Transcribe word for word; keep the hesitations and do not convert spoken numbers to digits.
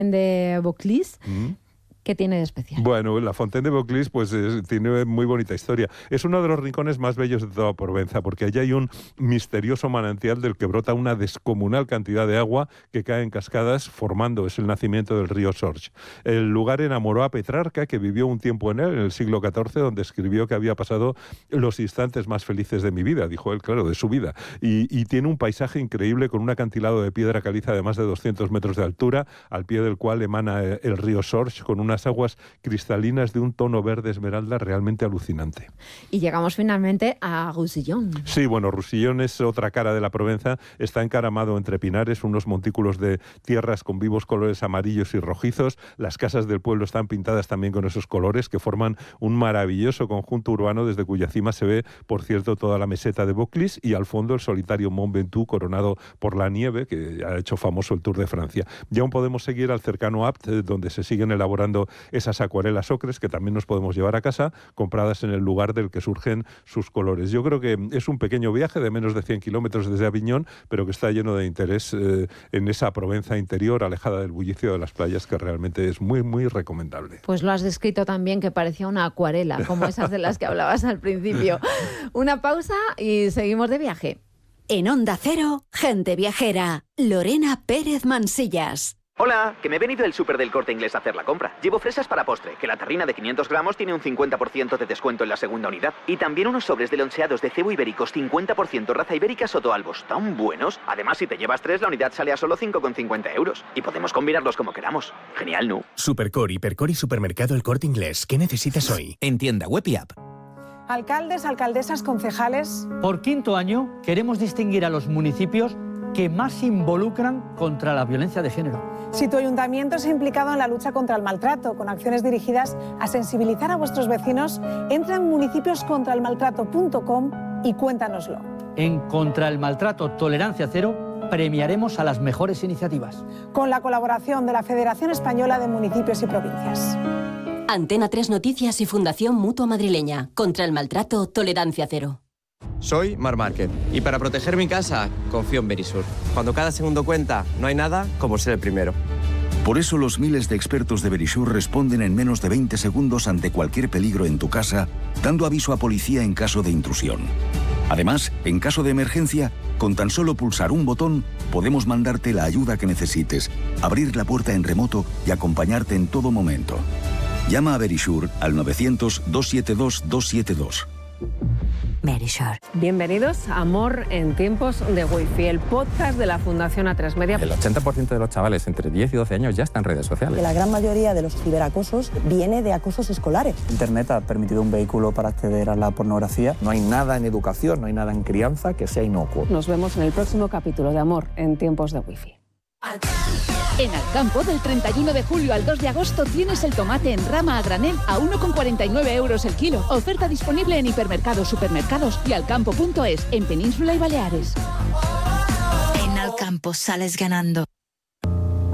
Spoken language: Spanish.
de Vauclise. Mm. ¿Qué tiene de especial? Bueno, la Fontaine de Vauclise pues es, tiene muy bonita historia. Es uno de los rincones más bellos de toda Provenza, porque allí hay un misterioso manantial del que brota una descomunal cantidad de agua que cae en cascadas, formando, es el nacimiento del río Sorge. El lugar enamoró a Petrarca, que vivió un tiempo en él, en el siglo catorce, donde escribió que había pasado los instantes más felices de mi vida, dijo él, claro, de su vida. Y, y tiene un paisaje increíble con un acantilado de piedra caliza de más de doscientos metros de altura, al pie del cual emana el río Sorge, con una unas aguas cristalinas de un tono verde esmeralda realmente alucinante. Y llegamos finalmente a Roussillon. Sí, bueno, Roussillon es otra cara de la Provenza, está encaramado entre pinares, unos montículos de tierras con vivos colores amarillos y rojizos, las casas del pueblo están pintadas también con esos colores que forman un maravilloso conjunto urbano desde cuya cima se ve, por cierto, toda la meseta de Vauclise y al fondo el solitario Mont Ventoux coronado por la nieve que ha hecho famoso el Tour de Francia. Y aún podemos seguir al cercano Apt, donde se siguen elaborando esas acuarelas ocres que también nos podemos llevar a casa, compradas en el lugar del que surgen sus colores. Yo creo que es un pequeño viaje de menos de cien kilómetros desde Aviñón, pero que está lleno de interés eh, en esa Provenza interior, alejada del bullicio de las playas, que realmente es muy, muy recomendable. Pues lo has descrito también, que parecía una acuarela, como esas de las que hablabas al principio. Una pausa y seguimos de viaje. En Onda Cero, gente viajera. Lorena Pérez Mansillas. Hola, que me he venido del súper del Corte Inglés a hacer la compra. Llevo fresas para postre, que la terrina de quinientos gramos tiene un cincuenta por ciento de descuento en la segunda unidad. Y también unos sobres de loncheados de cebo ibéricos cincuenta por ciento raza ibérica Sotoalbos, tan buenos. Además, si te llevas tres, la unidad sale a solo cinco con cincuenta euros. Y podemos combinarlos como queramos. Genial, ¿no? Supercor, Hipercor y Supermercado El Corte Inglés. ¿Qué necesitas hoy? En tienda web y app. Alcaldes, alcaldesas, concejales. Por quinto año queremos distinguir a los municipios que más se involucran contra la violencia de género. Si tu ayuntamiento se ha implicado en la lucha contra el maltrato, con acciones dirigidas a sensibilizar a vuestros vecinos, entra en municipios contra el maltrato punto com y cuéntanoslo. En Contra el Maltrato Tolerancia Cero premiaremos a las mejores iniciativas. Con la colaboración de la Federación Española de Municipios y Provincias. Antena tres Noticias y Fundación Mutua Madrileña. Contra el Maltrato Tolerancia Cero. Soy Mar Márquez y para proteger mi casa confío en Verisur. Cuando cada segundo cuenta, no hay nada como ser el primero. Por eso los miles de expertos de Verisur responden en menos de veinte segundos ante cualquier peligro en tu casa, dando aviso a policía en caso de intrusión. Además, en caso de emergencia, con tan solo pulsar un botón, podemos mandarte la ayuda que necesites, abrir la puerta en remoto y acompañarte en todo momento. Llama a Verisur al novecientos, doscientos setenta y dos, doscientos setenta y dos. Verisur. Bienvenidos a Amor en tiempos de Wi-Fi, el podcast de la Fundación A tres Media. El ochenta por ciento de los chavales entre diez y doce años ya están en redes sociales. Que la gran mayoría de los ciberacosos viene de acosos escolares. Internet ha permitido un vehículo para acceder a la pornografía. No hay nada en educación, no hay nada en crianza que sea inocuo. Nos vemos en el próximo capítulo de Amor en tiempos de Wi-Fi. En Alcampo, del treinta y uno de julio al dos de agosto, tienes el tomate en rama a granel a uno con cuarenta y nueve euros el kilo. Oferta disponible en hipermercados, supermercados y alcampo punto es, en Península y Baleares. En Alcampo sales ganando.